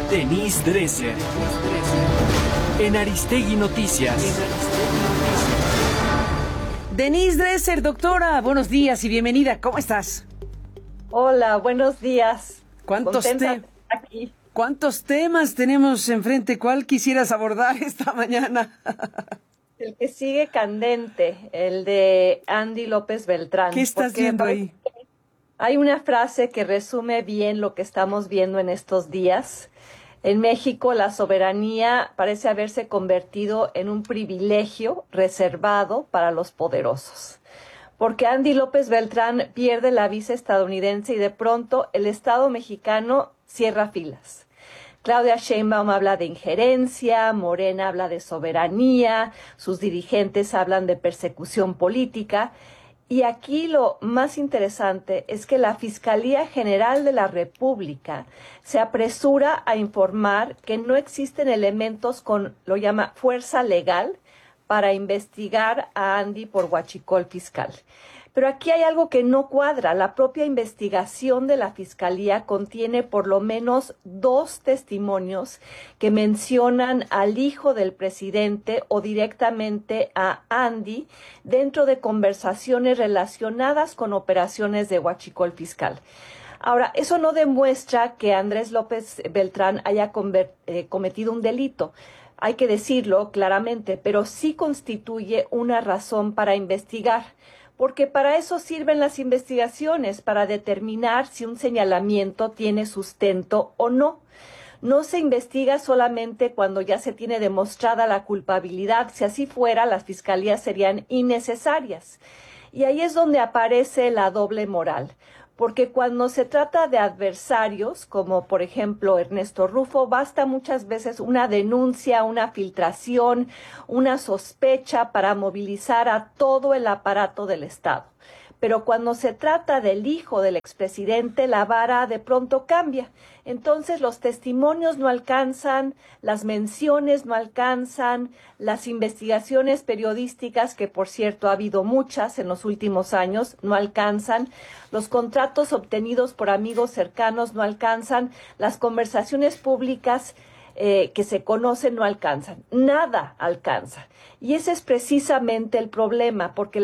Denise Dresser. En Aristegui Noticias. Denise Dresser, doctora, buenos días y bienvenida. ¿Cómo estás? Hola, buenos días. ¿Cuántos temas tenemos enfrente? ¿Cuál quisieras abordar esta mañana? El que sigue candente, el de Andy López Beltrán. ¿Qué estás viendo ahí? Hay una frase que resume bien lo que estamos viendo en estos días. En México, la soberanía parece haberse convertido en un privilegio reservado para los poderosos. Porque Andy López Beltrán pierde la visa estadounidense y de pronto el Estado mexicano cierra filas. Claudia Sheinbaum habla de injerencia, Morena habla de soberanía, sus dirigentes hablan de persecución política. Y aquí lo más interesante es que la Fiscalía General de la República se apresura a informar que no existen elementos con, lo llama, fuerza legal para investigar a Andy por huachicol fiscal. Pero aquí hay algo que no cuadra. La propia investigación de la Fiscalía contiene por lo menos 2 testimonios que mencionan al hijo del presidente o directamente a Andy dentro de conversaciones relacionadas con operaciones de huachicol fiscal. Ahora, eso no demuestra que Andrés López Beltrán haya cometido un delito. Hay que decirlo claramente, pero sí constituye una razón para investigar. Porque para eso sirven las investigaciones, para determinar si un señalamiento tiene sustento o no. No se investiga solamente cuando ya se tiene demostrada la culpabilidad. Si así fuera, las fiscalías serían innecesarias. Y ahí es donde aparece la doble moral. Porque cuando se trata de adversarios, como por ejemplo Ernesto Rufo, basta muchas veces una denuncia, una filtración, una sospecha para movilizar a todo el aparato del Estado. Pero cuando se trata del hijo del expresidente, la vara de pronto cambia. Entonces los testimonios no alcanzan, las menciones no alcanzan, las investigaciones periodísticas, que por cierto ha habido muchas en los últimos años, no alcanzan, los contratos obtenidos por amigos cercanos no alcanzan, las conversaciones públicas que se conocen no alcanzan, nada alcanza. Y ese es precisamente el problema, porque